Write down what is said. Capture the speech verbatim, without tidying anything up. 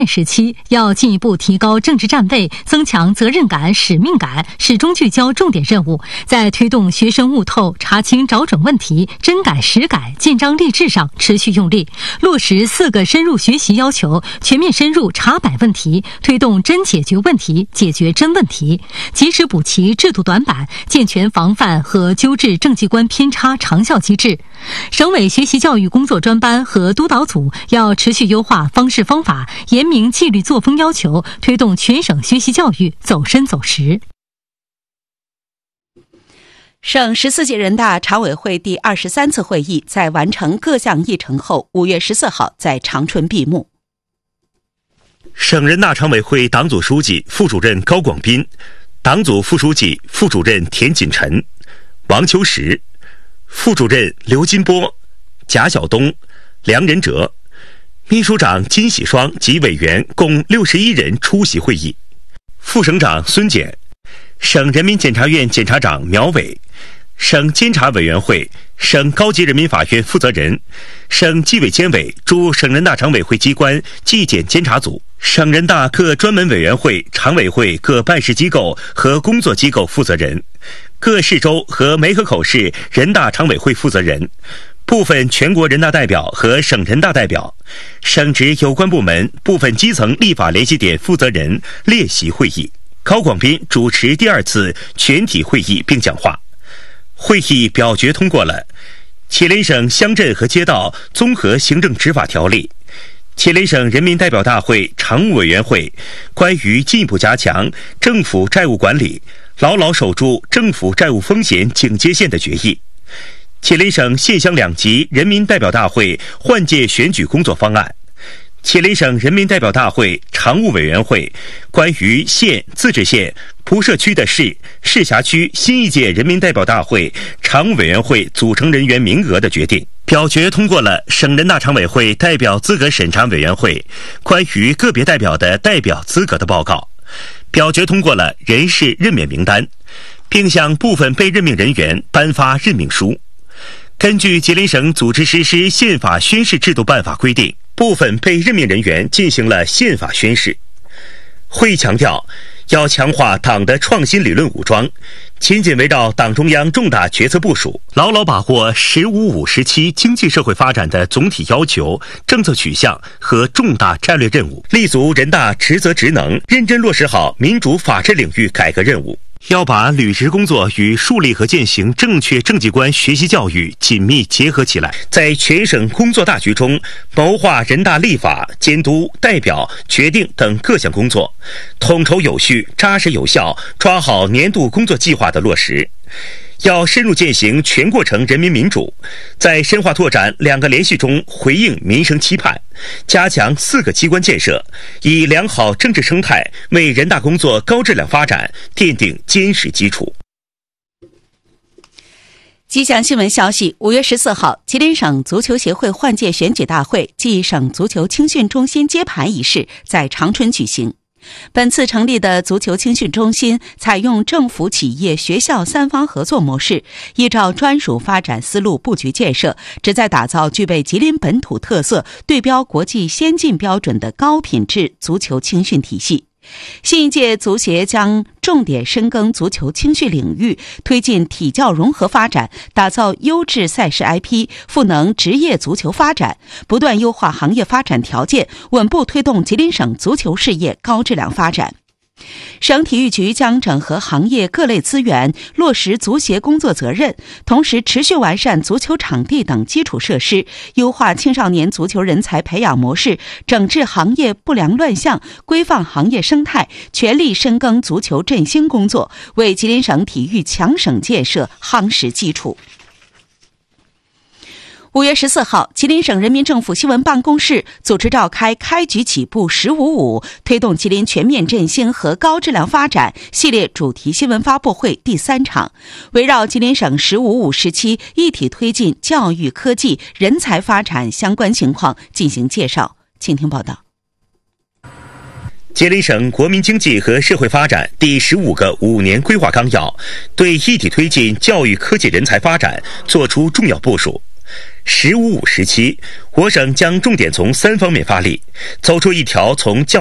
时期要进一步提高政治站位，增强责任感、使命感，始终聚焦重点任务，在推动学生悟透、查清找准问题、真改实改、建章立制上持续用力，落实四个深入学习要求，全面深入查摆问题，推动真解决问题、解决真问题，及时补齐制度短板，健全防范和纠治政绩观偏差长效机制。省委学习教育工作专班和督导组要持续优化方式方法，严明纪律作风要求，推动全省学习教育走深走实。 省十四届人大常委会第二十三次会议在完成各项议程后，五月十四号在长春闭幕。 省人大常委会党组书记、副主任高广斌，党组副书记、副主任田锦臣、王秋实，副主任刘金波、贾晓东、梁仁哲，秘书长金喜双及委员共六十一人出席会议。副省长孙检，省人民检察院检察长苗伟，省监察委员会、省高级人民法院负责人、省纪委监委驻省人大常委会机关纪检监察组、省人大各专门委员会、常委会各办事机构和工作机构负责人、各市州和梅河口市人大常委会负责人、部分全国人大代表和省人大代表、省直有关部门部分基层立法联系点负责人列席会议。高广斌主持第二次全体会议并讲话。会议表决通过了祁连省乡镇和街道综合行政执法条例、祁连省人民代表大会常务委员会关于进一步加强政府债务管理、牢牢守住政府债务风险警戒线的决议、祁连省县乡两级人民代表大会换届选举工作方案、祁连省人民代表大会常务委员会关于县、自治县、不设区的市、市辖区新一届人民代表大会常务委员会组成人员名额的决定。表决通过了省人大常委会代表资格审查委员会关于个别代表的代表资格的报告，表决通过了人事任免名单，并向部分被任命人员颁发任命书。根据吉林省组织实施宪法宣誓制度办法规定，部分被任命人员进行了宪法宣誓。会议强调，要强化党的创新理论武装，紧紧围绕党中央重大决策部署，牢牢把握“十五五”时期经济社会发展的总体要求、政策取向和重大战略任务，立足人大职责职能，认真落实好民主法治领域改革任务。要把履职工作与树立和践行正确政绩观学习教育紧密结合起来，在全省工作大局中谋划人大立法、监督、代表、决定等各项工作，统筹有序、扎实有效，抓好年度工作计划的落实。要深入践行全过程人民民主，在深化拓展两个连续中回应民生期盼，加强四个机关建设，以良好政治生态为人大工作高质量发展奠定坚实基础。 吉祥新闻消息，五月十四号，吉林省足球协会换届选举大会暨省足球青训中心揭牌仪式在长春举行。本次成立的足球青训中心采用政府、企业、学校三方合作模式，依照专属发展思路布局建设，旨在打造具备吉林本土特色、对标国际先进标准的高品质足球青训体系。新一届足协将重点深耕足球青训领域，推进体教融合发展，打造优质赛事 I P， 赋能职业足球发展，不断优化行业发展条件，稳步推动吉林省足球事业高质量发展。省体育局将整合行业各类资源，落实足协工作责任，同时持续完善足球场地等基础设施，优化青少年足球人才培养模式，整治行业不良乱象，规范行业生态，全力深耕足球振兴工作，为吉林省体育强省建设夯实基础。五月十四号，吉林省人民政府新闻办公室组织召开开局起步十五五推动吉林全面振兴和高质量发展系列主题新闻发布会第三场，围绕吉林省十五五时期一体推进教育、科技、人才发展相关情况进行介绍。请听报道。 吉林省国民经济和社会发展第十五个五年规划纲要对一体推进教育、科技、人才发展作出重要部署。 十五五时期，我省将重点从三方面发力，走出一条从教